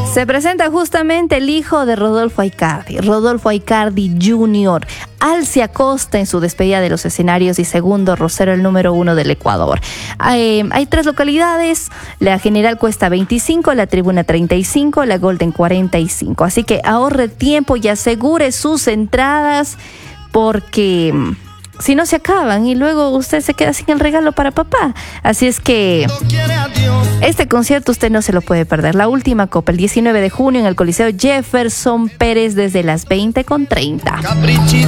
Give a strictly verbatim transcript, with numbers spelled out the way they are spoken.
Se presenta justamente el hijo de Rodolfo Aicardi, Rodolfo Aicardi junior, Alcia Costa en su despedida de los escenarios y segundo rocero, el número uno del Ecuador. Hay, hay tres localidades, la General cuesta veinticinco, la Tribuna treinta y cinco, la Golden cuarenta y cinco. Así que ahorre tiempo y asegure sus entradas porque si no se acaban y luego usted se queda sin el regalo para papá. Así es que este concierto usted no se lo puede perder. La última copa el diecinueve de junio en el Coliseo Jefferson Pérez desde las veinte con treinta.